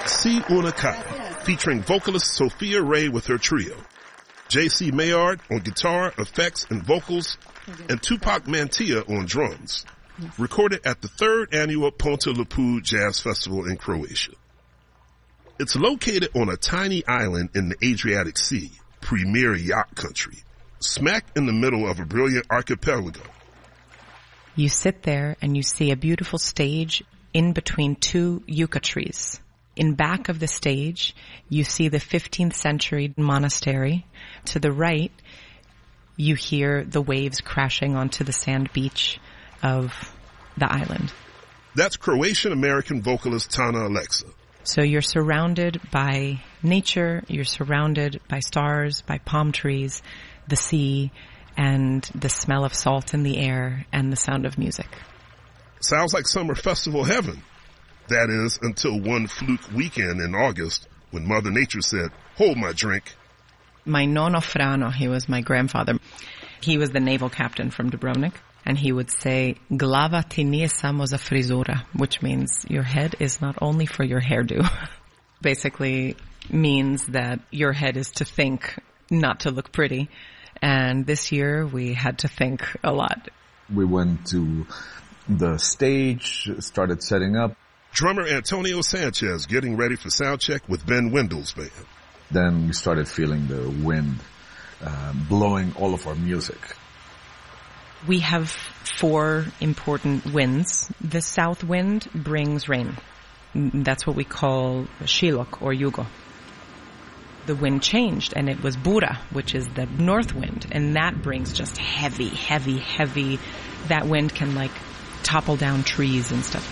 Si Una Kai, featuring vocalist Sophia Ray with her trio, J.C. Maillard on guitar, effects, and vocals, and Tupac Mantilla on drums. Recorded at the 3rd annual Ponte Lupu Jazz Festival in Croatia. It's located on a tiny island in the Adriatic Sea, premier yacht country, smack in the middle of a brilliant archipelago. You sit there and you see a beautiful stage in between 2 yucca trees. In back of the stage, you see the 15th century monastery. To the right, you hear the waves crashing onto the sand beach of the island. That's Croatian-American vocalist Tana Alexa. So you're surrounded by nature, you're surrounded by stars, by palm trees, the sea, and the smell of salt in the air, and the sound of music. Sounds like summer festival heaven. That is, until one fluke weekend in August when Mother Nature said, "Hold my drink." My nonno Frano, he was my grandfather. He was the naval captain from Dubrovnik, and he would say, "Glava ti nije samo za frizura," which means your head is not only for your hairdo. Basically means that your head is to think, not to look pretty. And this year we had to think a lot. We went to the stage, started setting up. Drummer Antonio Sanchez getting ready for sound check with Ben Wendell's band. Then we started feeling the wind blowing all of our music. We have 4 important winds. The south wind brings rain. That's what we call Shilok or Yugo. The wind changed and it was Bura, which is the north wind. And that brings just heavy, heavy, heavy. That wind can like topple down trees and stuff.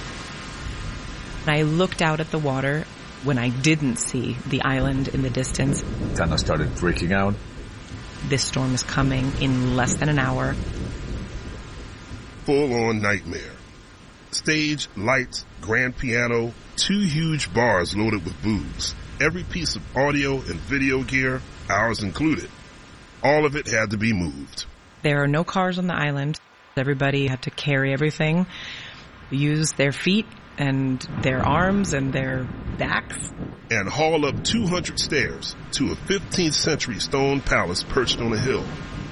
I looked out at the water when I didn't see the island in the distance. Tana started freaking out. This storm is coming in less than an hour. Full-on nightmare. Stage, lights, grand piano, 2 huge bars loaded with booze. Every piece of audio and video gear, ours included. All of it had to be moved. There are no cars on the island. Everybody had to carry everything, use their feet and their arms and their backs. And haul up 200 stairs to a 15th century stone palace perched on a hill.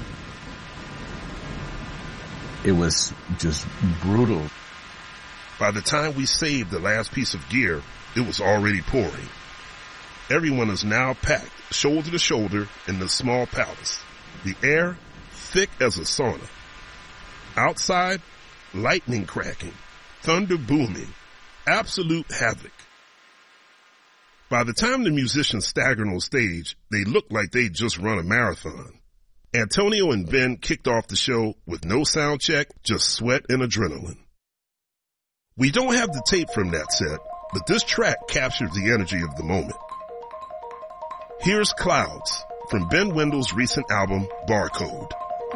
It was just brutal. By the time we saved the last piece of gear, it was already pouring. Everyone is now packed, shoulder to shoulder, in the small palace. The air, thick as a sauna. Outside, lightning cracking, thunder booming, absolute havoc. By the time the musicians staggered on stage, they looked like they'd just run a marathon. Antonio and Ben kicked off the show with no sound check, just sweat and adrenaline. We don't have the tape from that set, but this track captures the energy of the moment. Here's Clouds from Ben Wendell's recent album, Barcode.